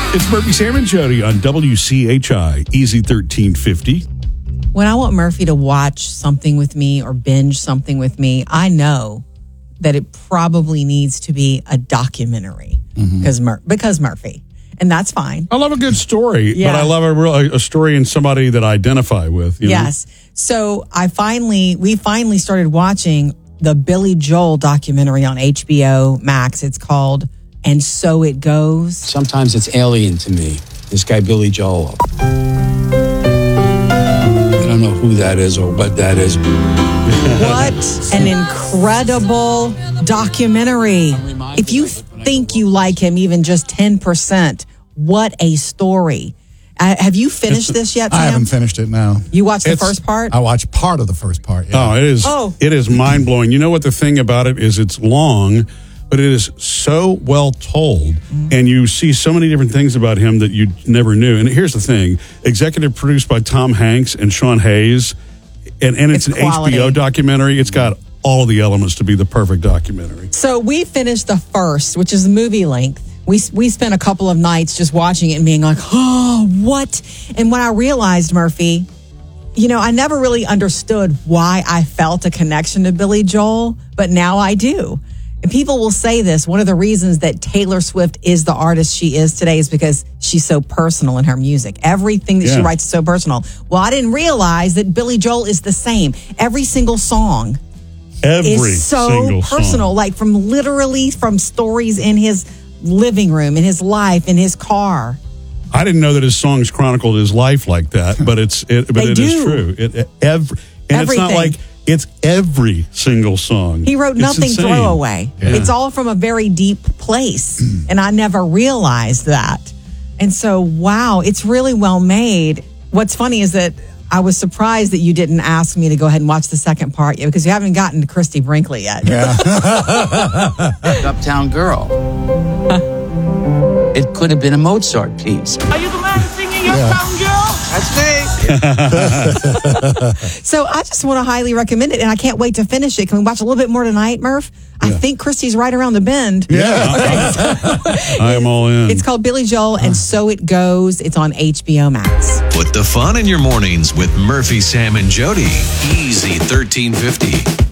It's Murphy, Sam, and Jody on WCHI, Easy 1350. When I want Murphy to watch something with me or binge something with me, I know that it probably needs to be a documentary because Murphy. And that's fine. I love a good story, but I love a story in somebody that I identify with. You know? Yes. So we finally started watching the Billy Joel documentary on HBO Max. It's called And So It Goes. Sometimes it's alien to me, this guy Billy Joel. I don't know who that is or what that is. What an incredible documentary. If you think you like him even just 10%, what a story. Have you finished this yet, Sam? I haven't finished it, no. You watched the first part? I watched part of the first part, yeah. It is mind-blowing. You know what the thing about it is? It's long, but it is so well told, and you see so many different things about him that you never knew. And here's the thing. Executive produced by Tom Hanks and Sean Hayes, and it's an quality. HBO documentary. It's got all the elements to be the perfect documentary. So we finished the first, which is movie length. We spent a couple of nights just watching it and being like, oh, what? And when I realized, Murphy, I never really understood why I felt a connection to Billy Joel, but now I do. And people will say this, one of the reasons that Taylor Swift is the artist she is today is because she's so personal in her music. Everything that she writes is so personal. Well, I didn't realize that Billy Joel is the same. Every single song is so personal, like from stories in his living room, in his life, in his car. I didn't know that his songs chronicled his life like that, but it is true. It's not like it's every single song. He wrote nothing throwaway. Yeah. It's all from a very deep place, and I never realized that. And so, wow, it's really well made. What's funny is that I was surprised that you didn't ask me to go ahead and watch the second part yet because you haven't gotten to Christy Brinkley yet. Yeah. Uptown Girl. It could have been a Mozart piece. Are you the man singing Uptown Girl? That's me. So I just want to highly recommend it, and I can't wait to finish it. Can we watch a little bit more tonight, Murph? I think Christy's right around the bend. Yeah. I am all in. It's called Billy Joel, and So It Goes. It's on HBO Max. Put the fun in your mornings with Murphy, Sam, and Jody. Easy 1350.